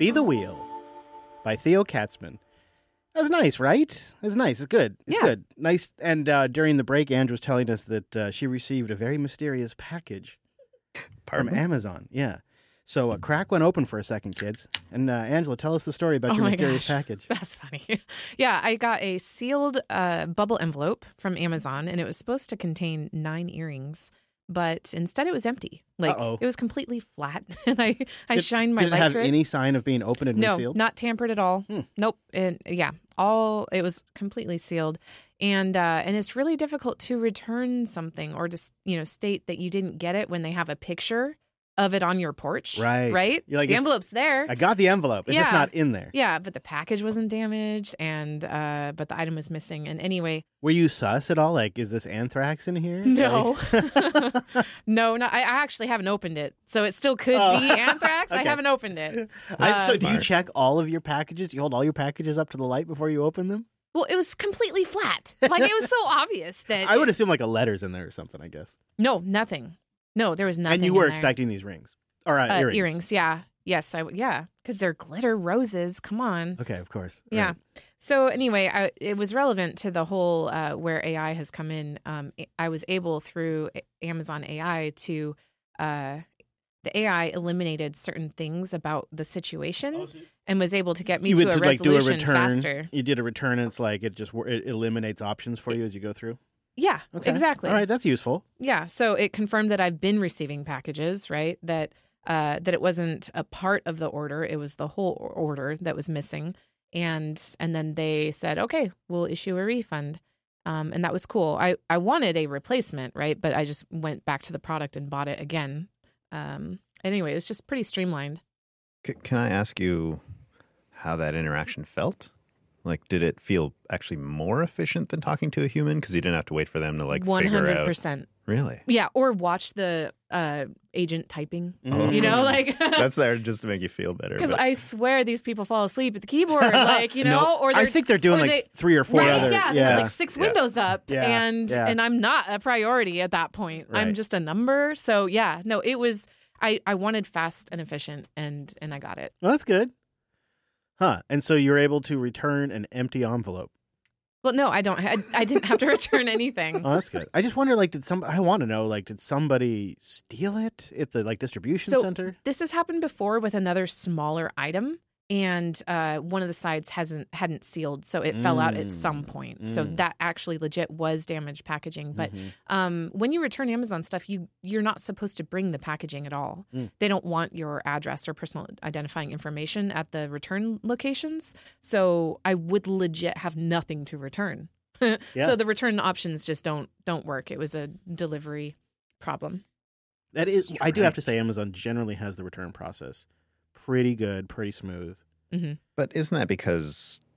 Be the Wheel by Theo Katzman. That's nice, right? It's nice. It's good. It's good. Nice. And during the break, Andrew was telling us that she received a very mysterious package from Amazon. Yeah. So a crack went open for a second, kids. And Angela, tell us the story about your mysterious package. That's funny. Yeah, I got a sealed bubble envelope from Amazon, and it was supposed to contain 9 earrings, but instead it was empty. Like, it was completely flat, and I shined my light through it. Did it have any sign of being opened and resealed? No, not tampered at all. Nope. And it was completely sealed. And it's really difficult to return something or just, state that you didn't get it when they have a picture of it on your porch. Right? You're like, the envelope's there. I got the envelope. It's just not in there. Yeah, but the package wasn't damaged, and but the item was missing. And anyway, were you sus at all? Like, is this anthrax in here? No, no. I actually haven't opened it, so it still could be anthrax. Okay. I haven't opened it. So, do you check all of your packages? You hold all your packages up to the light before you open them? Well, it was completely flat. Like, it was so obvious that I would assume like a letter's in there or something. I guess. No, nothing. No, there was nothing. And you were expecting these rings. Or earrings. Earrings, yeah. Yes, because they're glitter roses. Come on. Okay, of course. Yeah. Right. So anyway, it was relevant to the whole where AI has come in. I was able through Amazon AI to the AI eliminated certain things about the situation and was able to get me to a resolution faster. You did a return, and it's like it eliminates options for you as you go through. Yeah, exactly. All right, that's useful. Yeah, so it confirmed that I've been receiving packages, right? That it wasn't a part of the order; it was the whole order that was missing. And then they said, "Okay, we'll issue a refund," and that was cool. I wanted a replacement, right? But I just went back to the product and bought it again. Anyway, it was just pretty streamlined. Can I ask you how that interaction felt? Like, did it feel actually more efficient than talking to a human? Because you didn't have to wait for them to, like, 100%. Figure out. 100%. Really? Yeah, or watch the agent typing. Mm-hmm. Like... That's there just to make you feel better. Because I swear these people fall asleep at the keyboard, like, no, or I think they're doing, 3 or 4 other... Yeah, they have, like, 6 windows up, and I'm not a priority at that point. Right. I'm just a number. So, yeah, no, it was... I wanted fast and efficient, and I got it. Well, that's good. Huh. And so you're able to return an empty envelope. Well, no, I don't. I didn't have to return anything. Oh, that's good. I just wonder, I want to know, did somebody steal it at the, distribution center? This has happened before with another smaller item, and one of the sides hadn't sealed, so it fell out at some point. So that actually legit was damaged packaging. But when you return Amazon stuff, you're not supposed to bring the packaging at all. They don't want your address or personal identifying information at the return locations. So I would legit have nothing to return. So the return options just don't work. It was a delivery problem. That is, I do have to say, Amazon generally has the return process pretty good, pretty smooth. Mm-hmm. But isn't that because